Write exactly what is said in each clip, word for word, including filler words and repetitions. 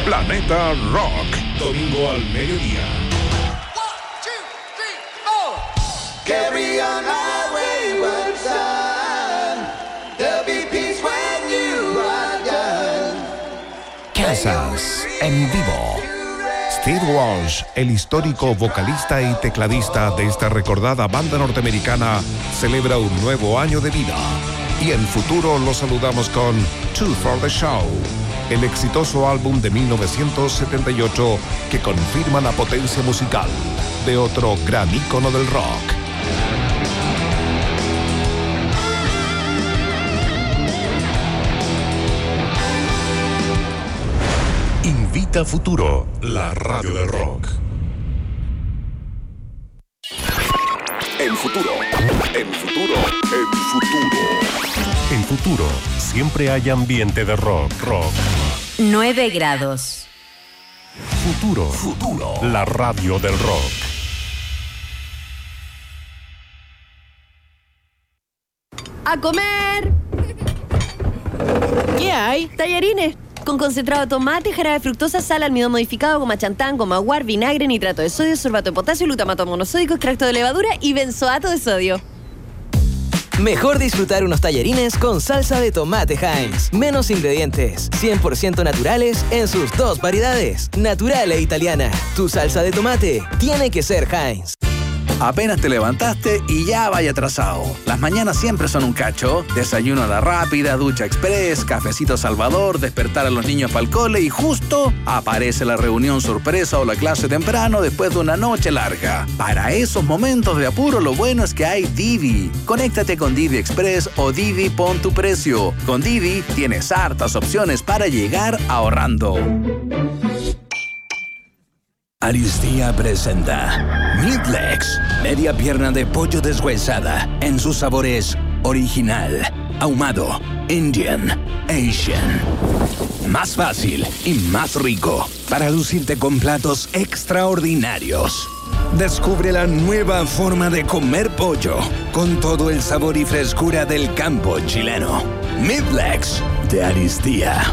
Planeta Rock. Domingo al mediodía. Carry on my wayward son. There'll be peace when you are done. Kansas, en vivo. Steve Walsh, el histórico vocalista y tecladista de esta recordada banda norteamericana, celebra un nuevo año de vida. Y en futuro lo saludamos con Two for the Show, el exitoso álbum de mil novecientos setenta y ocho que confirma la potencia musical de otro gran ícono del rock. Invita Futuro, la radio del rock. En futuro, en futuro, en futuro. En futuro, siempre hay ambiente de rock, rock. nueve grados. Futuro, Futuro. la radio del rock. ¡A comer! ¿Qué hay? Tallarines. Con concentrado de tomate, jarabe de fructosa, sal, almidón modificado, goma chantán, goma guar, vinagre, nitrato de sodio, sorbato de potasio, glutamato monosódico, extracto de levadura y benzoato de sodio. Mejor disfrutar unos tallarines con salsa de tomate Heinz. Menos ingredientes, cien por ciento naturales en sus dos variedades, natural e italiana. Tu salsa de tomate tiene que ser Heinz. Apenas te levantaste y ya vaya atrasado. Las mañanas siempre son un cacho. Desayuno a la rápida, ducha express, cafecito Salvador, despertar a los niños para el cole y justo aparece la reunión sorpresa o la clase temprano después de una noche larga. Para esos momentos de apuro lo bueno es que hay Didi. Conéctate con Didi Express o Didi Pon tu Precio. Con Didi tienes hartas opciones para llegar ahorrando. Aristía presenta Meatlegs, media pierna de pollo deshuesada en sus sabores original, ahumado, Indian, Asian. Más fácil y más rico para lucirte con platos extraordinarios. Descubre la nueva forma de comer pollo con todo el sabor y frescura del campo chileno. Meatlegs de Aristía.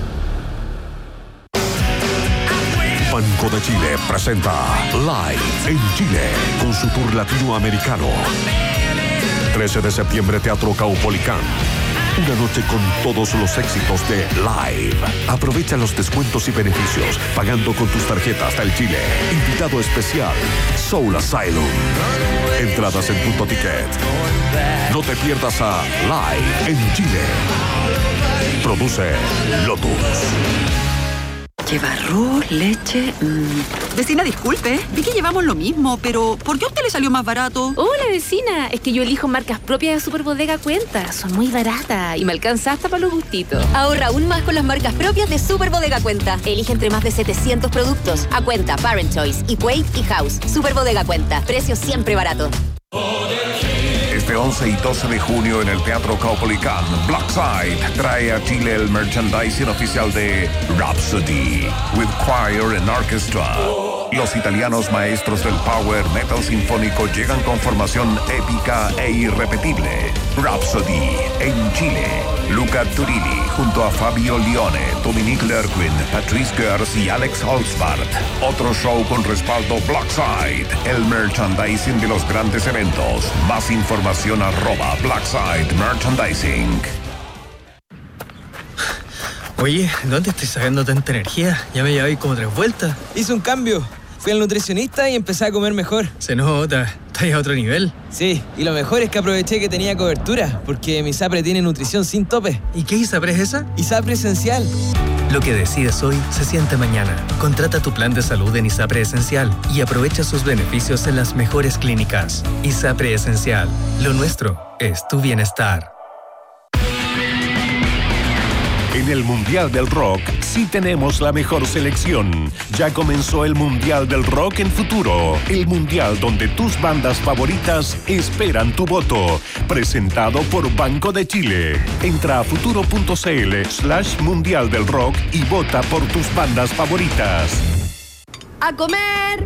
Banco de Chile presenta Live en Chile con su tour latinoamericano. trece de septiembre, Teatro Caupolicán. Una noche con todos los éxitos de Live. Aprovecha los descuentos y beneficios pagando con tus tarjetas del Chile. Invitado especial, Soul Asylum. Entradas en Punto Ticket. No te pierdas a Live en Chile. Produce Lotus. Lleva arroz, leche... Mmm. Vecina, disculpe, vi que llevamos lo mismo, pero ¿por qué a usted le salió más barato? Hola, vecina, es que yo elijo marcas propias de Superbodega Cuenta. Son muy baratas y me alcanza hasta para los gustitos. Ahorra aún más con las marcas propias de Superbodega Cuenta. Elige entre más de setecientos productos. A Cuenta, Parent Choice, Equate y House. Superbodega Cuenta, precio siempre barato. Este once y doce de junio en el Teatro Caupolicán, Blackside trae a Chile el merchandising oficial de Rhapsody, with choir and orchestra. Los italianos maestros del power metal sinfónico llegan con formación épica e irrepetible. Rhapsody en Chile. Luca Turini junto a Fabio Lione, Dominique Lerquin, Patrice Gers y Alex Holzbart. Otro show con respaldo Blackside, el merchandising de los grandes eventos. Más información arroba Blackside Merchandising. Oye, ¿dónde estoy sacando tanta energía? Ya me llevé como tres vueltas. Hice un cambio. Fui al nutricionista y empecé a comer mejor. Se nota, estás a otro nivel. Sí, y lo mejor es que aproveché que tenía cobertura, porque mi ISAPRE tiene nutrición sin tope. ¿Y qué ISAPRE es esa? ISAPRE Esencial. Lo que decides hoy se siente mañana. Contrata tu plan de salud en ISAPRE Esencial y aprovecha sus beneficios en las mejores clínicas. ISAPRE Esencial. Lo nuestro es tu bienestar. En el Mundial del Rock sí tenemos la mejor selección. Ya comenzó el Mundial del Rock en Futuro, el mundial donde tus bandas favoritas esperan tu voto. Presentado por Banco de Chile. Entra a futuro.cl slash Mundial del Rock y vota por tus bandas favoritas. ¡A comer!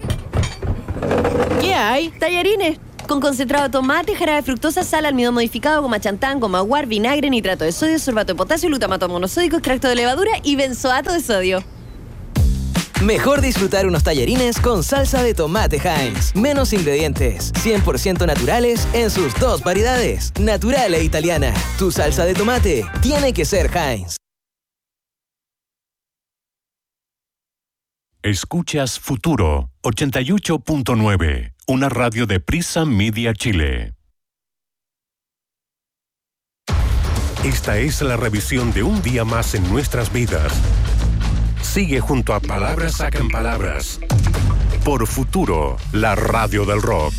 ¿Qué hay? Tallarines. Con concentrado de tomate, jarabe de fructosa, sal, almidón modificado, goma chantán, goma guar, vinagre, nitrato de sodio, sorbato de potasio, glutamato monosódico, extracto de levadura y benzoato de sodio. Mejor disfrutar unos tallarines con salsa de tomate Heinz. Menos ingredientes, cien por ciento naturales en sus dos variedades, natural e italiana. Tu salsa de tomate tiene que ser Heinz. Escuchas Futuro ochenta y ocho punto nueve, una radio de Prisa Media Chile. Esta es la revisión de un día más en nuestras vidas. Sigue junto a Palabras Sacan Palabras por Futuro, la radio del rock.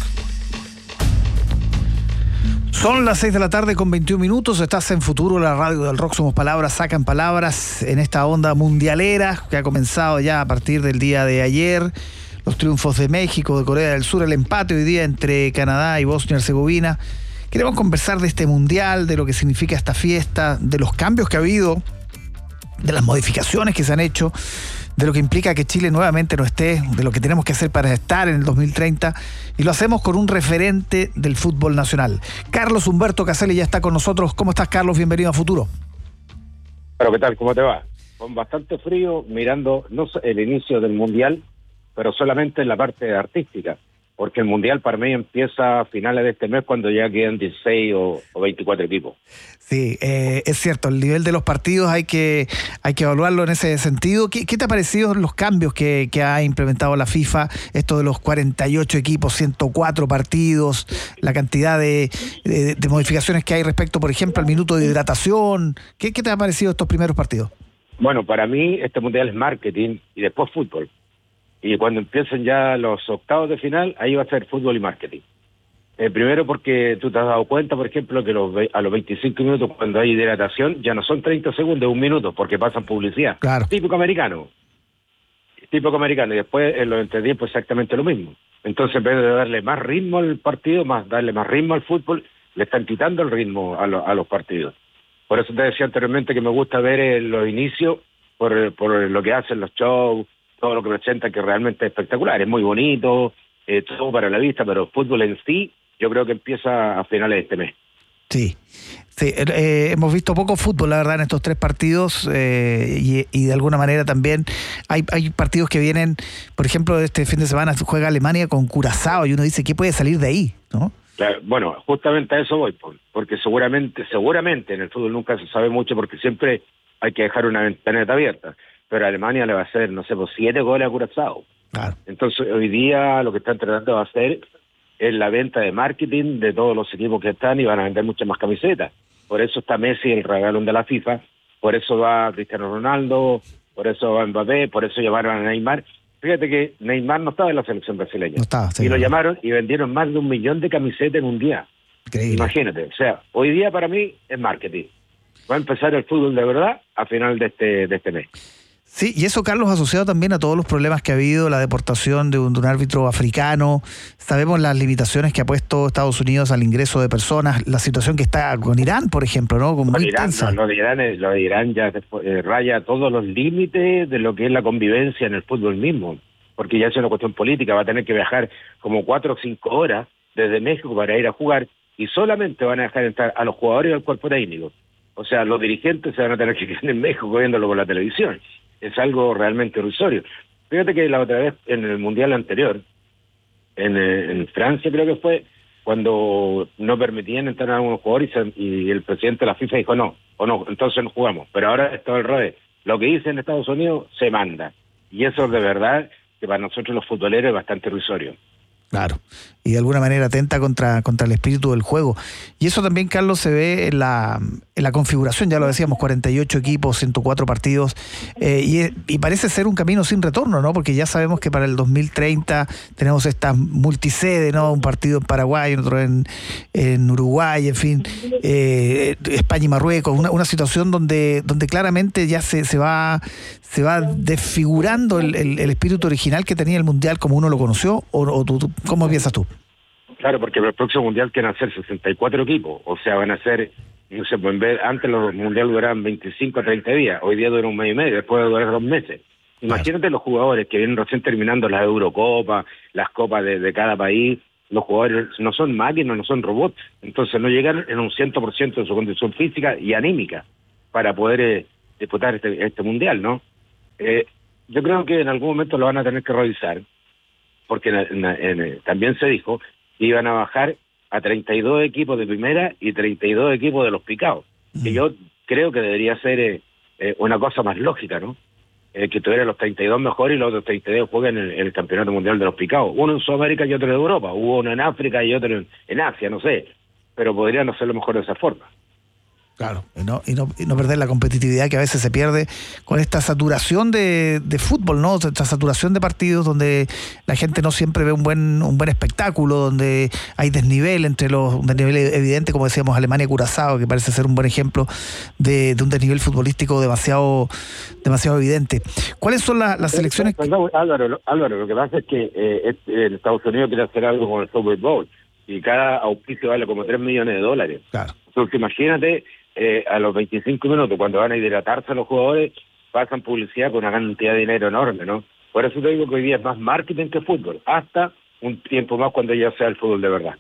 Son las seis de la tarde con veintiún minutos, estás en Futuro, la radio del rock, somos Palabras Sacan Palabras en esta onda mundialera que ha comenzado ya a partir del día de ayer, los triunfos de México, de Corea del Sur, el empate hoy día entre Canadá y Bosnia y Herzegovina. Queremos conversar de este mundial, de lo que significa esta fiesta, de los cambios que ha habido, de las modificaciones que se han hecho, de lo que implica que Chile nuevamente no esté, de lo que tenemos que hacer para estar en el dos mil treinta, y lo hacemos con un referente del fútbol nacional. Carlos Humberto Caselli ya está con nosotros. ¿Cómo estás, Carlos? Bienvenido a Futuro. Pero, ¿qué tal? ¿Cómo te va? Con bastante frío, mirando no el inicio del Mundial, pero solamente en la parte artística, porque el Mundial para mí empieza a finales de este mes cuando ya quedan dieciséis o, o veinticuatro equipos. Sí, eh, es cierto, el nivel de los partidos hay que hay que evaluarlo en ese sentido. ¿Qué, qué te ha parecido los cambios que, que ha implementado la FIFA? Esto de los cuarenta y ocho equipos, ciento cuatro partidos, la cantidad de, de, de modificaciones que hay respecto, por ejemplo, al minuto de hidratación. ¿Qué, qué te ha parecido estos primeros partidos? Bueno, para mí este Mundial es marketing y después fútbol. Y cuando empiecen ya los octavos de final, ahí va a ser fútbol y marketing. Eh, primero porque tú te has dado cuenta, por ejemplo, que los, a los veinticinco minutos cuando hay hidratación ya no son treinta segundos, un minuto, porque pasan publicidad. Claro. Típico americano. Típico americano. Y después en los entretiempos exactamente lo mismo. Entonces en vez de darle más ritmo al partido, más darle más ritmo al fútbol, le están quitando el ritmo a, lo, a los partidos. Por eso te decía anteriormente que me gusta ver eh, los inicios por, por lo que hacen los shows, todo lo que presenta, que realmente es espectacular, es muy bonito, eh, todo para la vista, pero el fútbol en sí, yo creo que empieza a finales de este mes. Sí, sí eh, hemos visto poco fútbol, la verdad, en estos tres partidos, eh, y, y de alguna manera también hay, hay partidos que vienen, por ejemplo, este fin de semana juega Alemania con Curazao, y uno dice, ¿qué puede salir de ahí? ¿No? Claro, bueno, justamente a eso voy, porque seguramente, seguramente en el fútbol nunca se sabe mucho, porque siempre hay que dejar una ventaneta abierta. Pero Alemania le va a hacer, no sé, pues siete goles a Curazao. Claro. Entonces, hoy día lo que están tratando de hacer es la venta de marketing de todos los equipos que están y van a vender muchas más camisetas. Por eso está Messi, el regalón de la FIFA, por eso va Cristiano Ronaldo, por eso va Mbappé, por eso llamaron a Neymar. Fíjate que Neymar no estaba en la selección brasileña. No estaba, sí, y lo no. llamaron y vendieron más de un millón de camisetas en un día. Increíble. Imagínate, o sea, hoy día para mí es marketing. Va a empezar el fútbol de verdad a final de este, de este mes. Sí, y eso, Carlos, asociado también a todos los problemas que ha habido, la deportación de un, de un árbitro africano, sabemos las limitaciones que ha puesto Estados Unidos al ingreso de personas, la situación que está con Irán, por ejemplo, ¿no? Con muy Irán, no, lo de Irán, lo de Irán ya eh, raya todos los límites de lo que es la convivencia en el fútbol mismo, porque ya es una cuestión política, va a tener que viajar como cuatro o cinco horas desde México para ir a jugar, y solamente van a dejar entrar a los jugadores y al cuerpo técnico. O sea, los dirigentes se van a tener que quedar en México viéndolo por la televisión. Es algo realmente irrisorio. Fíjate que la otra vez, en el Mundial anterior, en, en Francia creo que fue, cuando no permitían entrar a algunos jugadores y, y el presidente de la FIFA dijo no, o no, entonces no jugamos. Pero ahora es todo al revés. Lo que dice en Estados Unidos se manda. Y eso de verdad, que para nosotros los futboleros es bastante irrisorio. Claro, y de alguna manera atenta contra, contra el espíritu del juego. Y eso también, Carlos, se ve en la, en la configuración, ya lo decíamos, cuarenta y ocho equipos, ciento cuatro partidos, eh, y, y parece ser un camino sin retorno, ¿no? Porque ya sabemos que para el dos mil treinta tenemos esta multisede, ¿no? Un partido en Paraguay, otro en, en Uruguay, en fin, eh, España y Marruecos, una, una situación donde, donde claramente ya se, se va... se va desfigurando el, el, el espíritu original que tenía el Mundial como uno lo conoció, o, o tú, ¿cómo piensas tú? Claro, porque el próximo Mundial quieren hacer sesenta y cuatro equipos, o sea, van a ser, no se pueden ver, antes los Mundiales duraban veinticinco a treinta días, hoy día dura un mes y medio, después de durar dos meses. Imagínate claro. Los jugadores que vienen recién terminando las Eurocopas, las copas de, de cada país, los jugadores no son máquinas, no son robots, entonces no llegan en un cien por ciento de su condición física y anímica para poder eh, disputar este, este Mundial, ¿no? Eh, yo creo que en algún momento lo van a tener que revisar, porque en, en, en, también se dijo que iban a bajar a treinta y dos equipos de primera y treinta y dos equipos de los picados, mm. que yo creo que debería ser eh, eh, una cosa más lógica, ¿no? Eh, que tuvieran los treinta y dos mejores y los otros treinta y dos jueguen en el, en el Campeonato Mundial de los picados. Uno en Sudamérica y otro en Europa, hubo uno en África y otro en, en Asia, no sé, pero podrían hacerlo mejor de esa forma. Claro, y no, y, no, y no perder la competitividad que a veces se pierde con esta saturación de, de fútbol, ¿no? Esta saturación de partidos donde la gente no siempre ve un buen un buen espectáculo, donde hay desnivel entre los, un desnivel evidente, como decíamos, Alemania y Curazao, que parece ser un buen ejemplo de, de un desnivel futbolístico demasiado demasiado evidente. ¿Cuáles son la, las selecciones? Que... Álvaro, Álvaro, lo que pasa es que eh, en Estados Unidos quiere hacer algo con el Super Bowl y cada auspicio vale como tres millones de dólares. Claro. Entonces imagínate, Eh, a los veinticinco minutos, cuando van a hidratarse los jugadores, pasan publicidad con una cantidad de dinero enorme, ¿no? Por eso te digo que hoy día es más marketing que fútbol, hasta un tiempo más cuando ya sea el fútbol de verdad.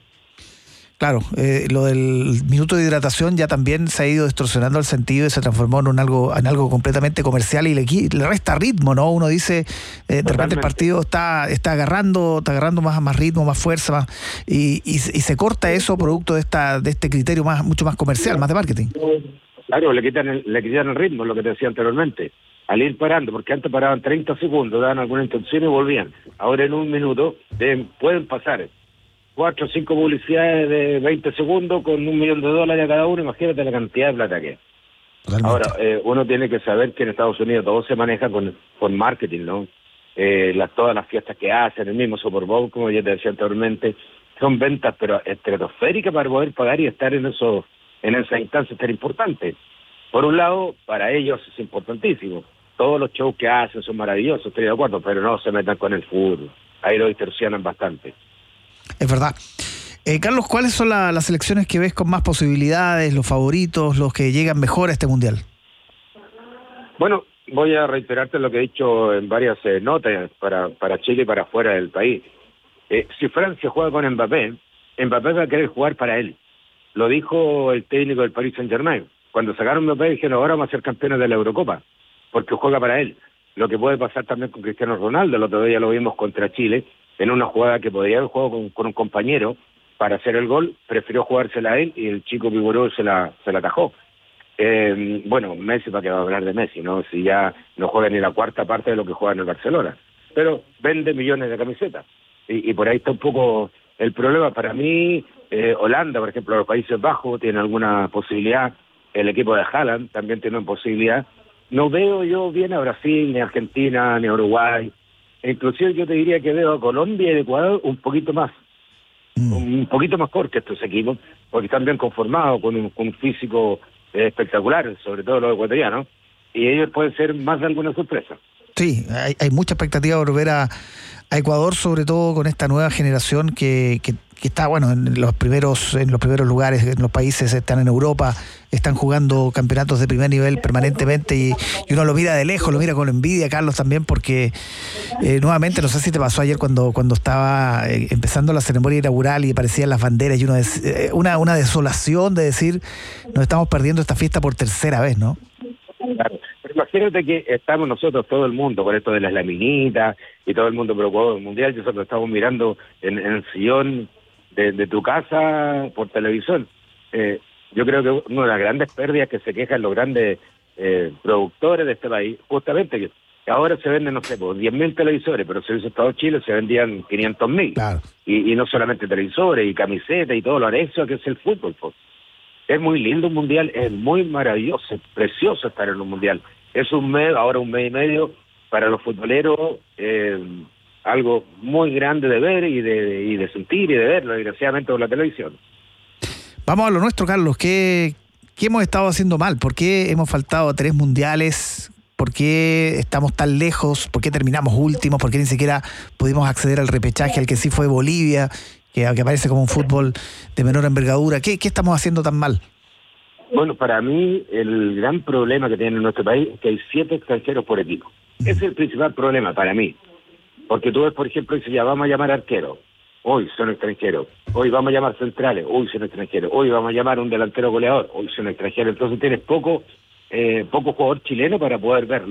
Claro, eh, lo del minuto de hidratación ya también se ha ido distorsionando el sentido y se transformó en un algo en algo completamente comercial y le, le resta ritmo, ¿no? Uno dice, eh, de repente el partido está está agarrando está agarrando más más ritmo, más fuerza, más, y, y, y se corta eso producto de esta de este criterio más mucho más comercial, más de marketing. Claro, le quitan el, le quitan el ritmo, lo que te decía anteriormente, al ir parando, porque antes paraban treinta segundos, daban alguna intención y volvían. Ahora en un minuto deben, pueden pasar cuatro o cinco publicidades de veinte segundos con un millón de dólares a cada uno, imagínate la cantidad de plata que es. Totalmente. Ahora, eh, uno tiene que saber que en Estados Unidos todo se maneja con, con marketing, ¿no? Eh, las, todas las fiestas que hacen, el mismo Super Bowl, como ya te decía anteriormente, son ventas pero estratosféricas para poder pagar y estar en eso, en esa instancia tan importante. Por un lado, para ellos es importantísimo. Todos los shows que hacen son maravillosos, estoy de acuerdo, pero no se metan con el fútbol. Ahí lo distorsionan bastante. Es verdad. Eh, Carlos, ¿cuáles son la, las selecciones que ves con más posibilidades, los favoritos, los que llegan mejor a este Mundial? Bueno, voy a reiterarte lo que he dicho en varias eh, notas para, para Chile y para fuera del país. Eh, si Francia juega con Mbappé, Mbappé va a querer jugar para él. Lo dijo el técnico del Paris Saint-Germain. Cuando sacaron Mbappé dijeron, ahora vamos a ser campeones de la Eurocopa, porque juega para él. Lo que puede pasar también con Cristiano Ronaldo, el otro día lo vimos contra Chile, en una jugada que podría haber jugado con, con un compañero para hacer el gol, prefirió jugársela a él y el chico Piboró se la, se la atajó. Eh, bueno, Messi, ¿para qué va a hablar de Messi, no? Si ya no juega ni la cuarta parte de lo que juega en el Barcelona. Pero vende millones de camisetas. Y, y por ahí está un poco el problema. Para mí, eh, Holanda, por ejemplo, los Países Bajos tienen alguna posibilidad. El equipo de Haaland también tiene una posibilidad. No veo yo bien a Brasil, ni a Argentina, ni a Uruguay. Inclusive yo te diría que veo a Colombia y Ecuador un poquito más, mm. un poquito mejor que estos equipos, porque están bien conformados, con un, con un físico eh, espectacular, sobre todo los ecuatorianos, y ellos pueden ser más de alguna sorpresa. Sí, hay, hay mucha expectativa por ver a, a Ecuador, sobre todo con esta nueva generación que, que, que está, bueno, en los primeros en los primeros lugares, en los países, están en Europa, están jugando campeonatos de primer nivel permanentemente y, y uno lo mira de lejos, lo mira con envidia, Carlos, también, porque eh, nuevamente, no sé si te pasó ayer cuando cuando estaba eh, empezando la ceremonia inaugural y aparecían las banderas y uno des, eh, una, una desolación de decir, nos estamos perdiendo esta fiesta por tercera vez, ¿no? Claro. Pero imagínate que estamos nosotros, todo el mundo, con esto de las laminitas y todo el mundo preocupado del Mundial, nosotros estamos mirando en, en el sillón de, de tu casa por televisión. Eh, yo creo que una de las grandes pérdidas que se quejan los grandes eh, productores de este país, justamente que ahora se venden, no sé, por diez mil televisores, pero si hubiese estado Chile se vendían quinientos mil. Claro. Y, y no solamente televisores y camisetas y todo lo anexo que es el fútbol, pues. Es muy lindo un mundial, es muy maravilloso, es precioso estar en un mundial. Es un mes, ahora un mes y medio, para los futboleros, eh, algo muy grande de ver y de, y de sentir y de verlo, desgraciadamente, por la televisión. Vamos a lo nuestro, Carlos. ¿Qué, qué hemos estado haciendo mal? ¿Por qué hemos faltado a tres mundiales? ¿Por qué estamos tan lejos? ¿Por qué terminamos últimos? ¿Por qué ni siquiera pudimos acceder al repechaje, al que sí fue Bolivia? Que, que aparece como un fútbol de menor envergadura. ¿Qué, ¿Qué estamos haciendo tan mal? Bueno, para mí el gran problema que tiene nuestro país es que hay siete extranjeros por equipo. Ese es el principal problema para mí. Porque tú ves, por ejemplo, dice, ya vamos a llamar arqueros. Hoy son extranjeros. Hoy vamos a llamar centrales. Hoy son extranjeros. Hoy vamos a llamar un delantero goleador. Hoy son extranjeros. Entonces tienes poco, eh, poco jugador chileno para poder verlo.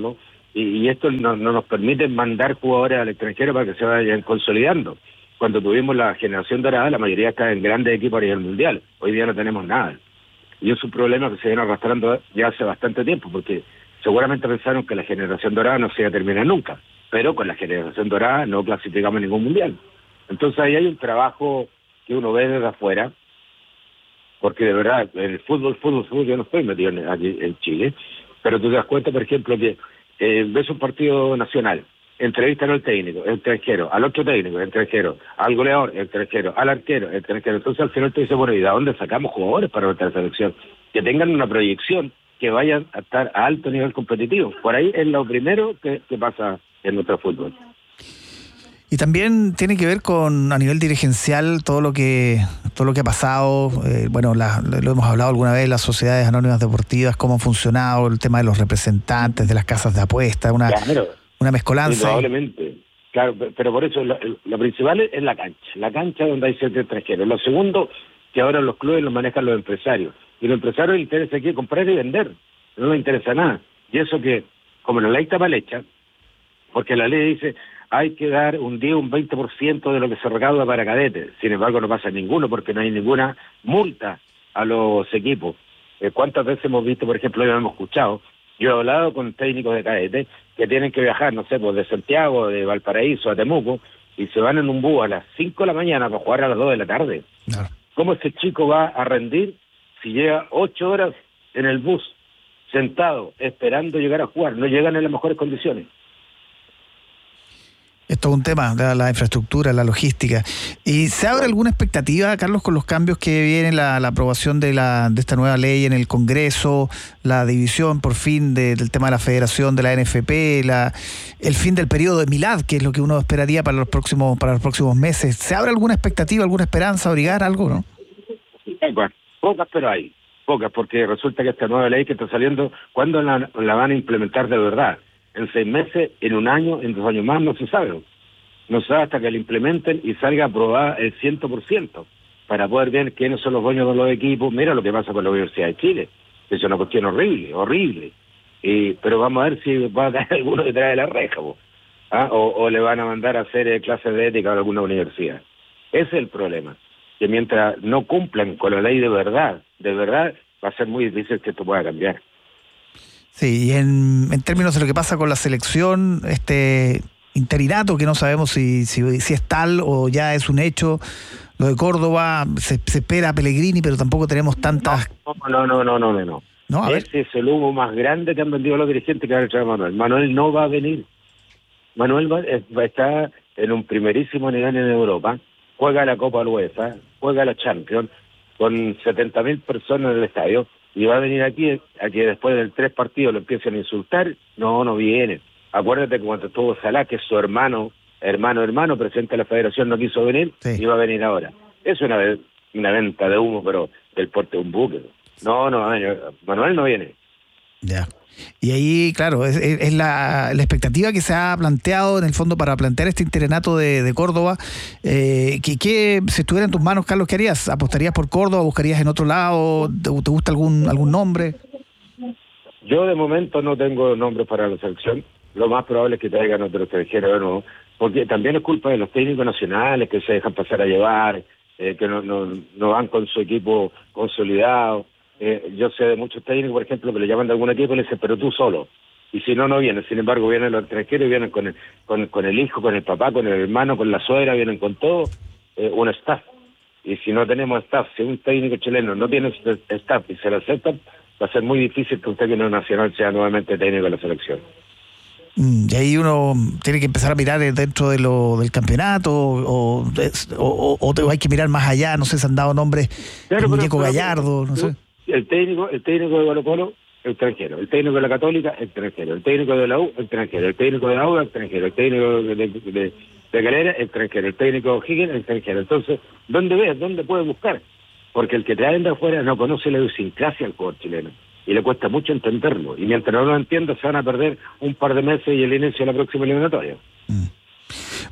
y, y esto no, no nos permite mandar jugadores al extranjero para que se vayan consolidando. Cuando tuvimos la generación dorada, la mayoría está en grandes equipos a nivel mundial. Hoy día no tenemos nada. Y es un problema que se viene arrastrando ya hace bastante tiempo, porque seguramente pensaron que la generación dorada no se iba a terminar nunca, pero con la generación dorada no clasificamos ningún mundial. Entonces ahí hay un trabajo que uno ve desde afuera, porque de verdad, en el fútbol, fútbol, fútbol, yo no estoy metido en, aquí en Chile, pero tú te das cuenta, por ejemplo, que eh, ves un partido nacional, entrevistan al técnico, el extranjero, al otro técnico, el extranjero, al goleador, el extranjero, al arquero, el extranjero. Entonces al final te dice, bueno, ¿y de dónde sacamos jugadores para nuestra selección? Que tengan una proyección, que vayan a estar a alto nivel competitivo. Por ahí es lo primero que, que pasa en nuestro fútbol. Y también tiene que ver con, a nivel dirigencial, todo lo que todo lo que ha pasado. Eh, bueno, la, lo hemos hablado alguna vez, las sociedades anónimas deportivas, cómo han funcionado, el tema de los representantes, de las casas de apuestas, una, claro, una mezcolanza. Probablemente. Claro, pero por eso lo, lo principal es la cancha. La cancha donde hay siete extranjeros. Lo segundo, que ahora los clubes los manejan los empresarios. Y los empresarios les interesa aquí comprar y vender. No les interesa nada. Y eso que, como la ley está mal hecha, porque la ley dice hay que dar un diez, un veinte por ciento de lo que se recauda para cadetes. Sin embargo, no pasa ninguno porque no hay ninguna multa a los equipos. Eh, ¿Cuántas veces hemos visto, por ejemplo, lo hemos escuchado? Yo he hablado con técnicos de cadetes que tienen que viajar, no sé, pues de Santiago, de Valparaíso a Temuco, y se van en un bus a las cinco de la mañana para jugar a las dos de la tarde. Claro. ¿Cómo ese chico va a rendir si llega ocho horas en el bus, sentado, esperando llegar a jugar? No llegan en las mejores condiciones. Esto es un tema, la, la infraestructura, la logística. ¿Y se abre alguna expectativa, Carlos, con los cambios que vienen, la, la aprobación de, la, de esta nueva ley en el Congreso, la división por fin de, del tema de la federación, de la N F P, la, el fin del periodo de Milad, que es lo que uno esperaría para los próximos para los próximos meses? ¿Se abre alguna expectativa, alguna esperanza, abrigar algo, no? Bueno, pocas, pero hay. Pocas, porque resulta que esta nueva ley que está saliendo, ¿cuándo la, la van a implementar de verdad? En seis meses, en un año, en dos años más, no se sabe. No se sabe hasta que la implementen y salga aprobada el cien por ciento para poder ver quiénes son los dueños de los equipos. Mira lo que pasa con la Universidad de Chile. Es una cuestión horrible, horrible. Y, pero vamos a ver si va a caer alguno detrás de la reja, ¿ah? o, o le van a mandar a hacer eh, clases de ética a alguna universidad. Ese es el problema. Que mientras no cumplan con la ley de verdad, de verdad, va a ser muy difícil que esto pueda cambiar. Sí, y en, en términos de lo que pasa con la selección, este interinato, que no sabemos si, si, si es tal o ya es un hecho, lo de Córdoba, se, se espera a Pellegrini, pero tampoco tenemos tantas... No, no, no, no, no, no. no a Ese ver. es el humo más grande que han vendido los dirigentes que ha hecho Manuel. Manuel no va a venir. Manuel va, va a estar en un primerísimo nivel en Europa, juega la Copa UEFA, juega la Champions, con setenta mil personas en el estadio, y va a venir aquí a que después del tres partidos lo empiecen a insultar. No, no viene. Acuérdate que cuando estuvo Salah, que es su hermano, hermano, hermano, presidente de la federación, no quiso venir, sí. Y va a venir ahora. Es una, una venta de humo, pero del porte de un buque. No, no, Manuel no viene. Ya. Y ahí, claro, es, es la, la expectativa que se ha planteado en el fondo para plantear este interinato de, de Córdoba. Eh, que, que si estuviera en tus manos, Carlos, ¿qué harías? ¿Apostarías por Córdoba? ¿Buscarías en otro lado? ¿Te, te gusta algún algún nombre? Yo de momento no tengo nombre para la selección. Lo más probable es que traigan otro extranjero de nuevo, porque también es culpa de los técnicos nacionales que se dejan pasar a llevar, eh, que no, no, no van con su equipo consolidado. Eh, yo sé de muchos técnicos, por ejemplo, que le llaman de algún equipo y le dicen, pero tú solo. Y si no, no vienen. Sin embargo, vienen los extranjeros y vienen con el, con, con el hijo, con el papá, con el hermano, con la suegra, vienen con todo, eh, un staff. Y si no tenemos staff, si un técnico chileno no tiene staff y se lo aceptan, va a ser muy difícil que un técnico nacional sea nuevamente técnico de la selección. Y ahí uno tiene que empezar a mirar dentro de lo del campeonato o, o, o, o hay que mirar más allá. No sé si han dado nombres, claro, el muñeco pero, Gallardo, no sé. El técnico, el técnico de Colo Colo, extranjero. El técnico de la Católica, extranjero. El técnico de la U, extranjero. El técnico de la U, extranjero. El técnico de, de, de, de Calera, extranjero. El técnico de Higgins, extranjero. Entonces, ¿dónde ves? ¿Dónde puedes buscar? Porque el que traen de afuera no conoce la idiosincrasia al jugador chileno. Y le cuesta mucho entenderlo. Y mientras no lo entienda, se van a perder un par de meses y el inicio de la próxima eliminatoria. Mm.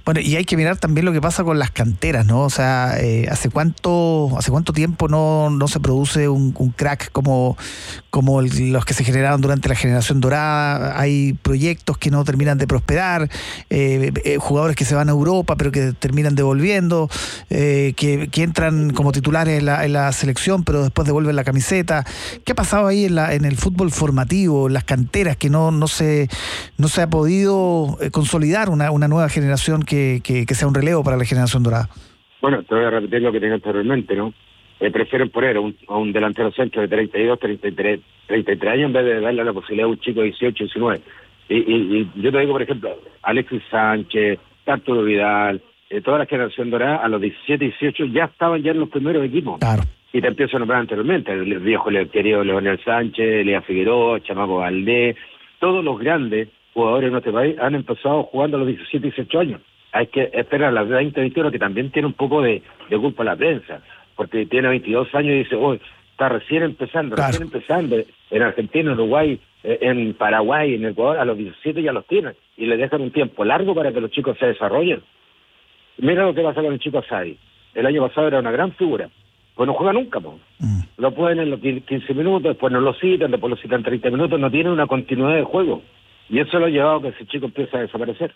Bueno, y hay que mirar también lo que pasa con las canteras, ¿no? O sea, eh, ¿hace cuánto hace cuánto tiempo no, no se produce un, un crack como, como el, los que se generaron durante la generación dorada? Hay proyectos que no terminan de prosperar, eh, eh, jugadores que se van a Europa pero que terminan devolviendo, eh, que, que entran como titulares en la, en la selección pero después devuelven la camiseta. ¿Qué ha pasado ahí en, la, en el fútbol formativo, en las canteras, que no, no, se, no se ha podido consolidar una, una nueva generación que, que, que sea un relevo para la generación dorada? Bueno, te voy a repetir lo que tenía anteriormente, ¿no? Eh, prefieren poner a un, a un delantero centro de treinta y dos, treinta y tres, treinta y tres años en vez de darle la posibilidad a un chico de dieciocho, diecinueve. Y, y, y yo te digo, por ejemplo, Alexis Sánchez, Arturo Vidal, eh, toda la generación dorada, a los diecisiete, dieciocho ya estaban ya en los primeros equipos. Claro. Y te empiezo a nombrar anteriormente, el viejo el querido Leonel Sánchez, Lea Figueroa, Chamaco Valdés, todos los grandes jugadores de nuestro país han empezado jugando a los diecisiete, dieciocho años. Hay que esperar a las veinte, veintiuno, que también tiene un poco de, de culpa la prensa, porque tiene veintidós años y dice, oh, está recién empezando, claro. recién empezando. En Argentina, en Uruguay, en Paraguay, en Ecuador, a los diecisiete ya los tienen, y le dejan un tiempo largo para que los chicos se desarrollen. Mira lo que pasa con el chico Asadi. El año pasado era una gran figura, pues no juega nunca, po. Mm. Lo pueden en los quince minutos, después no lo citan, después lo citan treinta minutos, no tiene una continuidad de juego. Y eso lo ha llevado a que ese chico empiece a desaparecer.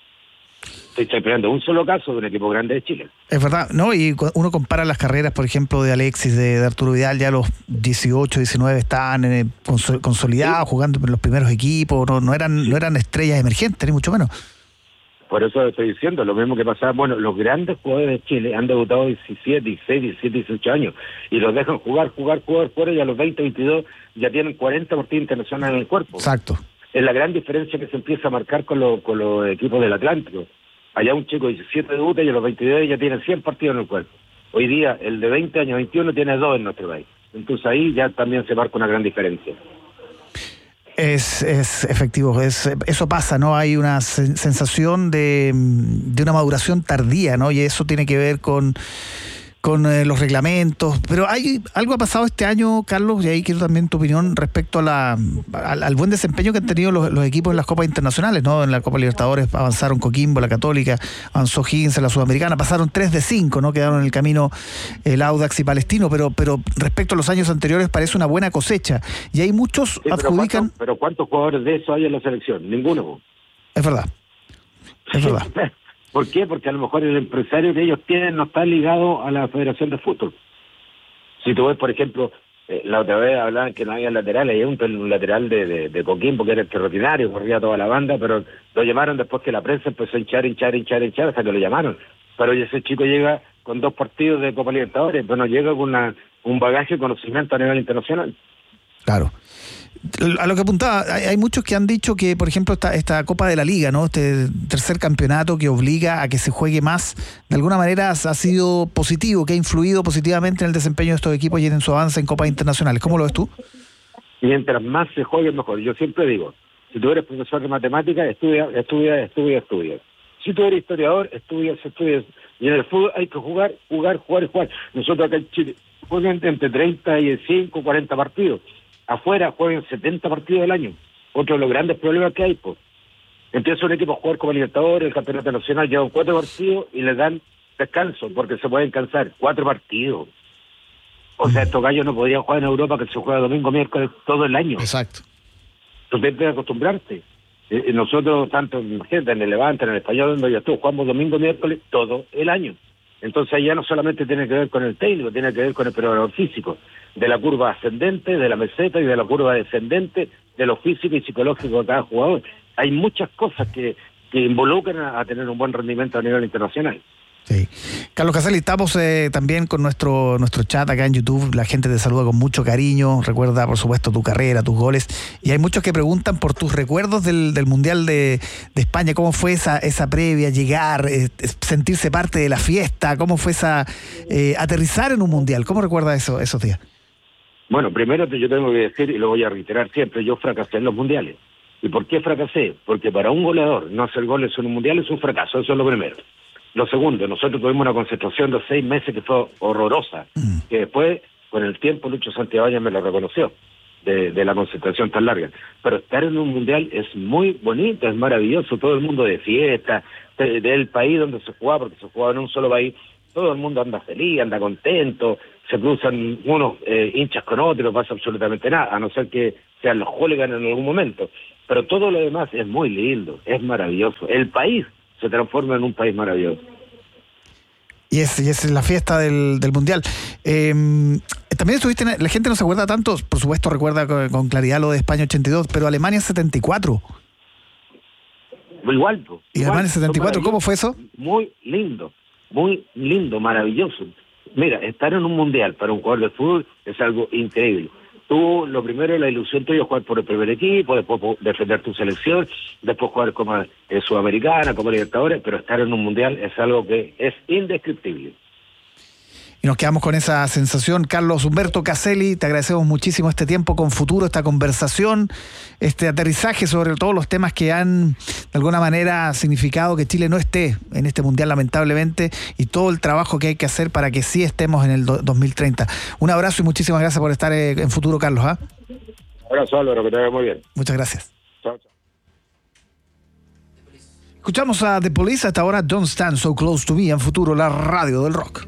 Estoy esperando un solo caso de un equipo grande de Chile. Es verdad, ¿no? Y uno compara las carreras, por ejemplo, de Alexis, de, de Arturo Vidal, ya los dieciocho, diecinueve estaban eh, consolidados, sí. jugando en los primeros equipos, no, no eran sí. no eran estrellas emergentes, ni mucho menos. Por eso estoy diciendo, lo mismo que pasaba, bueno, los grandes jugadores de Chile han debutado diecisiete, dieciséis, diecisiete, dieciocho años, y los dejan jugar, jugar, jugar, jugar, y a los veinte, veintidós ya tienen cuarenta partidos internacionales en el cuerpo. Exacto. Es la gran diferencia que se empieza a marcar con, lo, con los equipos del Atlántico. Allá un chico de diecisiete debuta y a los veintidós ya tiene cien partidos en el cuerpo. Hoy día, el de veinte años, veintiuno, tiene dos en nuestro país. Entonces ahí ya también se marca una gran diferencia. Es, es efectivo, es, eso pasa, ¿no? Hay una sensación de, de una maduración tardía, ¿no? Y eso tiene que ver con... con eh, los reglamentos, pero hay algo ha pasado este año, Carlos, y ahí quiero también tu opinión respecto a la al, al buen desempeño que han tenido los, los equipos en las Copas Internacionales, ¿no? En la Copa Libertadores avanzaron Coquimbo, la Católica, avanzó Higgins en la Sudamericana, pasaron tres de cinco, ¿no? Quedaron en el camino el Audax y Palestino, pero pero respecto a los años anteriores parece una buena cosecha, y hay muchos sí, pero adjudican... ¿cuántos, pero ¿cuántos jugadores de eso hay en la selección? Ninguno. Es verdad, es sí, verdad. ¿Por qué? Porque a lo mejor el empresario que ellos tienen no está ligado a la Federación de Fútbol. Si tú ves, por ejemplo, eh, la otra vez hablaban que no había laterales, hay un, un lateral de, de, de Coquimbo que era el terrotinario, corría toda la banda, pero lo llamaron después que la prensa empezó a hinchar, hinchar, hinchar, hinchar, hasta que lo llamaron. Pero ese chico llega con dos partidos de Copa Libertadores, bueno, llega con una, un bagaje de conocimiento a nivel internacional. Claro. A lo que apuntaba, hay, hay muchos que han dicho que, por ejemplo, esta, esta Copa de la Liga, ¿no? Este tercer campeonato que obliga a que se juegue más, de alguna manera ha sido positivo, que ha influido positivamente en el desempeño de estos equipos y en su avance en Copas Internacionales. ¿Cómo lo ves tú? Mientras más se juegue, mejor. Yo siempre digo, si tú eres profesor de matemáticas, estudia, estudia, estudia, estudia. Si tú eres historiador, estudias, estudias. Y en el fútbol hay que jugar, jugar, jugar y jugar. Nosotros acá en Chile juegan entre treinta y cinco, cuarenta partidos. Afuera juegan setenta partidos al año. Otro de los grandes problemas que hay, pues. Empieza un equipo a jugar como Libertadores, el Campeonato Nacional, llevan cuatro partidos y les dan descanso, porque se pueden cansar. Cuatro partidos. O sea, estos gallos no podrían jugar en Europa, que se juega domingo, miércoles, todo el año. Exacto. Tú tienes que acostumbrarte. Eh, nosotros, tanto, imagínate, en el Levante, en el Español, donde ya tú, jugamos domingo, miércoles, todo el año. Entonces ya no solamente tiene que ver con el técnico, tiene que ver con el preparador físico, de la curva ascendente, de la meseta y de la curva descendente, de lo físico y psicológico de cada jugador. Hay muchas cosas que, que involucran a, a tener un buen rendimiento a nivel internacional. Sí. Carlos Casali, estamos eh, también con nuestro nuestro chat acá en YouTube. La gente te saluda con mucho cariño, recuerda por supuesto tu carrera, tus goles, y hay muchos que preguntan por tus recuerdos del, del Mundial de, de España. ¿Cómo fue esa esa previa, llegar, eh, sentirse parte de la fiesta? ¿Cómo fue esa eh, aterrizar en un Mundial? ¿Cómo recuerdas eso, esos días? Bueno, primero yo tengo que decir, y lo voy a reiterar siempre, yo fracasé en los mundiales. ¿Y por qué fracasé? Porque para un goleador no hacer goles en un mundial es un fracaso, eso es lo primero. Lo segundo, nosotros tuvimos una concentración de seis meses que fue horrorosa, mm. que después, con el tiempo, Lucho Santiago me lo reconoció, de, de la concentración tan larga. Pero estar en un mundial es muy bonito, es maravilloso, todo el mundo de fiesta, de- del país donde se jugaba, porque se jugaba en un solo país, todo el mundo anda feliz, anda contento, se cruzan unos eh, hinchas con otros, no pasa absolutamente nada, a no ser que sean los hooligans en algún momento. Pero todo lo demás es muy lindo, es maravilloso. El país se transforma en un país maravilloso. Y es, y es la fiesta del, del Mundial. Eh, también estuviste, en, la gente no se acuerda tanto, por supuesto recuerda con, con claridad lo de España ochenta y dos, pero Alemania setenta y cuatro. Igual, pues, ¿Y igual, Alemania setenta y cuatro, cómo fue eso? Muy lindo, muy lindo, maravilloso. Mira, estar en un mundial para un jugador de fútbol es algo increíble. Tú, lo primero, la ilusión tuya es jugar por el primer equipo, después po- defender tu selección, después jugar como eh, Sudamericana, como Libertadores, pero estar en un mundial es algo que es indescriptible. Y nos quedamos con esa sensación. Carlos Humberto Caselli, te agradecemos muchísimo este tiempo con Futuro, esta conversación, este aterrizaje sobre todos los temas que han de alguna manera significado que Chile no esté en este Mundial, lamentablemente, y todo el trabajo que hay que hacer para que sí estemos en el do- dos mil treinta. Un abrazo y muchísimas gracias por estar eh, en Futuro, Carlos. ¿ah? Abrazo, Álvaro, que te vaya muy bien. Muchas gracias. Chao, chao. Escuchamos a The Police hasta ahora, Don't Stand So Close to Me, en Futuro, la radio del rock.